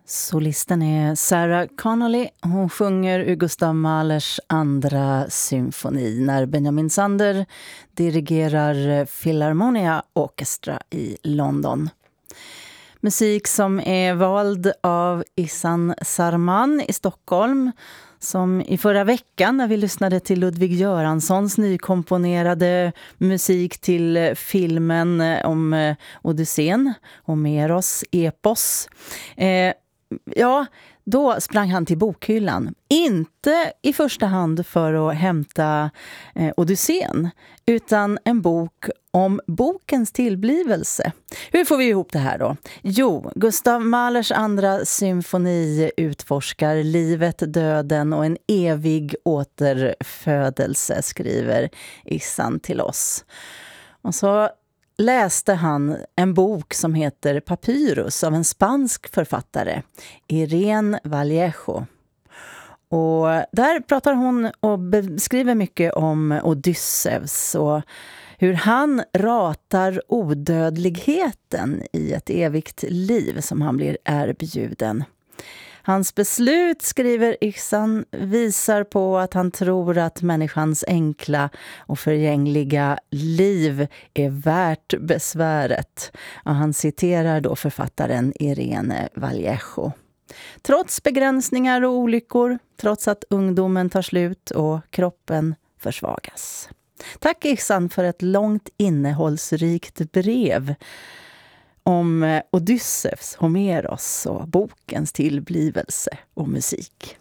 Solisten är Sarah Connolly. Hon sjunger ur Gustav Mahlers andra symfoni när Benjamin Sander dirigerar Philharmonia Orchestra i London. Musik som är vald av Ihsan Sarman i Stockholm, som i förra veckan när vi lyssnade till Ludvig Göranssons nykomponerade musik till filmen om Odysseen, Homeros epos. Då sprang han till bokhyllan. Inte i första hand för att hämta Odysseen, utan en bok om bokens tillblivelse. Hur får vi ihop det här då? Jo, Gustav Mahlers andra symfoni utforskar livet, döden och en evig återfödelse, skriver Ihsan till oss. Och så läste han en bok som heter Papyrus av en spansk författare, Irene Vallejo. Och där pratar hon och beskriver mycket om Odysseus och hur han ratar odödligheten i ett evigt liv som han blir erbjuden. Hans beslut, skriver Ihsan, visar på att han tror att människans enkla och förgängliga liv är värt besväret. Och han citerar då författaren Irene Vallejo. Trots begränsningar och olyckor, trots att ungdomen tar slut och kroppen försvagas. Tack Ihsan för ett långt innehållsrikt brev om Odysseus, Homeros och bokens tillblivelse och musik.